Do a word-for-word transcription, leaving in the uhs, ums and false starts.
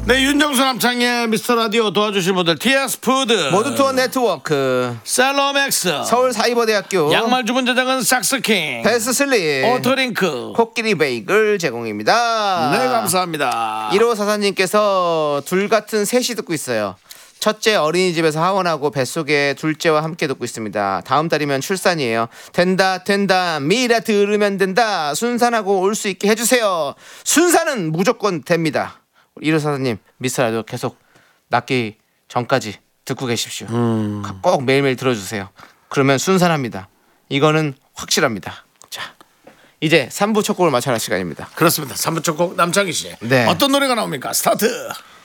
네, 윤정수 남창의 미스터 라디오 도와주실 분들 티에스 푸드, 모두 투어 네트워크, 셀러맥스, 서울 사이버대학교, 양말 주문 제작은 삭스킹, 베스슬리, 오토링크, 코끼리 베이글 제공입니다. 네, 감사합니다. 일호사사님께서 둘 같은 셋이 듣고 있어요. 첫째 어린이집에서 하원하고 뱃속에 둘째와 함께 듣고 있습니다. 다음 달이면 출산이에요. 된다 된다 미라 들으면 된다. 순산하고 올 수 있게 해주세요. 순산은 무조건 됩니다. 일호사사님 미스라도 계속 낳기 전까지 듣고 계십시오. 음. 꼭 매일매일 들어주세요. 그러면 순산합니다. 이거는 확실합니다. 자, 이제 삼 부 첫 곡을 맞춰라 시간입니다. 그렇습니다. 삼 부 첫 곡 남창희 씨. 네. 어떤 노래가 나옵니까? 스타트.